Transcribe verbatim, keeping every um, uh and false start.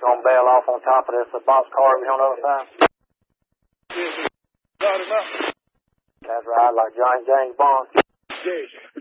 Gonna bail off on top of this uh, boxcar on the other side? Yes, sir. Got him up. That's right, like Johnny James Bond. Yes.